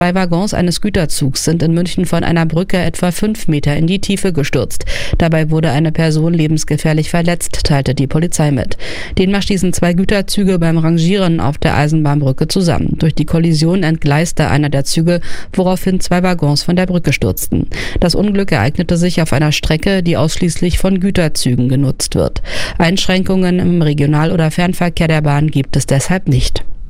2 Waggons eines Güterzugs sind in München von einer Brücke etwa 5 Meter in die Tiefe gestürzt. Dabei wurde eine Person lebensgefährlich verletzt, teilte die Polizei mit. Demnach stießen 2 Güterzüge beim Rangieren auf der Eisenbahnbrücke zusammen. Durch die Kollision entgleiste einer der Züge, woraufhin 2 Waggons von der Brücke stürzten. Das Unglück ereignete sich auf einer Strecke, die ausschließlich von Güterzügen genutzt wird. Einschränkungen im Regional- oder Fernverkehr der Bahn gibt es deshalb nicht.